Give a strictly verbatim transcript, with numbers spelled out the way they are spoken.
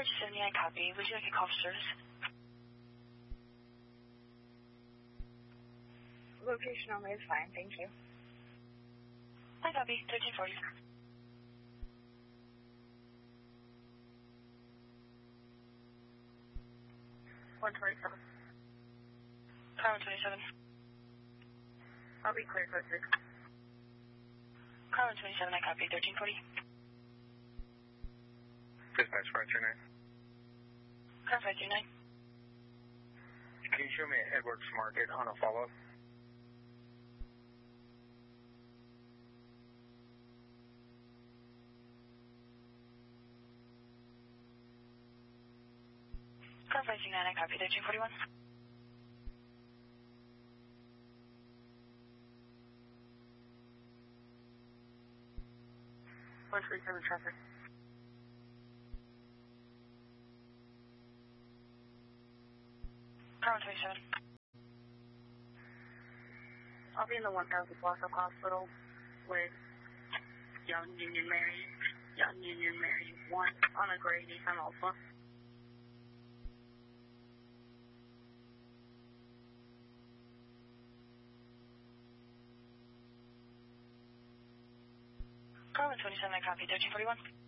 Bridge seventy-nine, copy. Would you like a call for service? Location only is fine, thank you. Hi, copy. thirteen forty. one twenty-seven. Car one twenty-seven. I'll be clear code six. Car one twenty-seven, I copy. thirteen forty. Dispatch five two nine. Car five two nine. Can you show me Edwards Market on a follow-up? Car five two nine, I copy. thirteen forty-one. one twenty-seven traffic. Car one twenty-seven. I'll be in the one thousand Blossom Hospital with Young Union Mary, Young Union Mary one on a gray Nissan Alpha. Car one twenty-seven, I copy. thirteen forty-one.